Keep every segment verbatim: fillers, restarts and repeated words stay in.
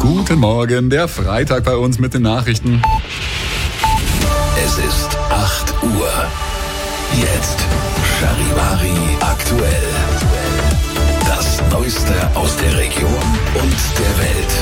Guten Morgen, der Freitag bei uns mit den Nachrichten. Es ist acht Uhr. Jetzt Charivari aktuell. Das Neueste aus der Region und der Welt.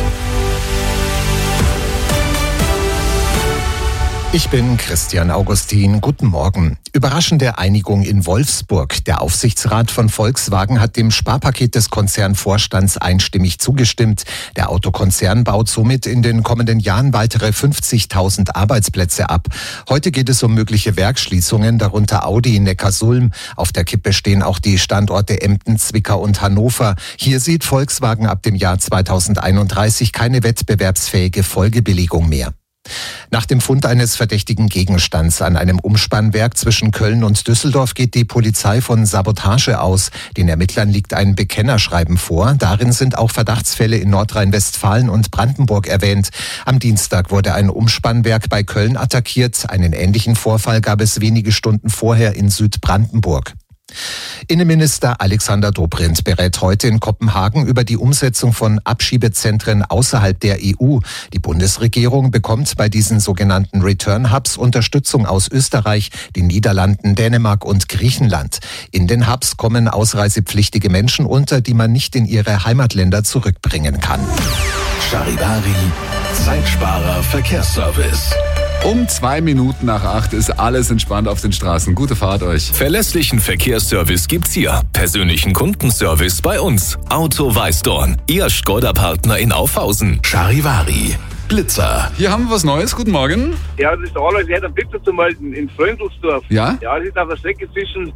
Ich bin Christian Augustin. Guten Morgen. Überraschende Einigung in Wolfsburg. Der Aufsichtsrat von Volkswagen hat dem Sparpaket des Konzernvorstands einstimmig zugestimmt. Der Autokonzern baut somit in den kommenden Jahren weitere fünfzigtausend Arbeitsplätze ab. Heute geht es um mögliche Werksschließungen, darunter Audi in Neckarsulm. Auf der Kippe stehen auch die Standorte Emden, Zwickau und Hannover. Hier sieht Volkswagen ab dem Jahr zweitausendeinunddreißig keine wettbewerbsfähige Folgebilligung mehr. Nach dem Fund eines verdächtigen Gegenstands an einem Umspannwerk zwischen Köln und Düsseldorf geht die Polizei von Sabotage aus. Den Ermittlern liegt ein Bekennerschreiben vor. Darin sind auch Verdachtsfälle in Nordrhein-Westfalen und Brandenburg erwähnt. Am Dienstag wurde ein Umspannwerk bei Köln attackiert. Einen ähnlichen Vorfall gab es wenige Stunden vorher in Südbrandenburg. Innenminister Alexander Dobrindt berät heute in Kopenhagen über die Umsetzung von Abschiebezentren außerhalb der E U. Die Bundesregierung bekommt bei diesen sogenannten Return Hubs Unterstützung aus Österreich, den Niederlanden, Dänemark und Griechenland. In den Hubs kommen ausreisepflichtige Menschen unter, die man nicht in ihre Heimatländer zurückbringen kann. Charivari, Zeitsparer Verkehrsservice. Um zwei Minuten nach acht ist alles entspannt auf den Straßen. Gute Fahrt euch. Verlässlichen Verkehrsservice gibt's hier. Persönlichen Kundenservice bei uns. Auto Weißdorn, Ihr Skoda-Partner in Aufhausen. Charivari, Blitzer. Hier haben wir was Neues. Guten Morgen. Ja, das ist der Alois, er hat einen Blitzer zu melden in Fröndelsdorf. Ja? Ja, das ist auf der Strecke zwischen...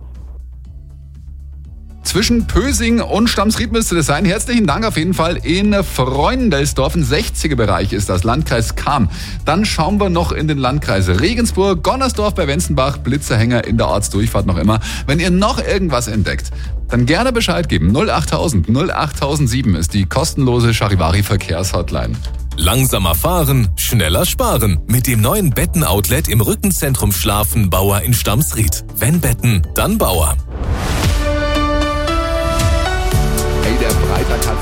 Zwischen Pösing und Stamsried müsste das sein. Herzlichen Dank auf jeden Fall in Freundelsdorf. Ein sechziger Bereich ist das, Landkreis Cham. Dann schauen wir noch in den Landkreis Regensburg, Gonnersdorf bei Wenzenbach, Blitzerhänger in der Ortsdurchfahrt noch immer. Wenn ihr noch irgendwas entdeckt, dann gerne Bescheid geben. null achttausend null achttausendsieben ist die kostenlose Charivari Verkehrshotline. Langsamer fahren, schneller sparen. Mit dem neuen Betten-Outlet im Rückenzentrum Schlafen Bauer in Stamsried. Wenn Betten, dann Bauer. Hey, der Freitag hat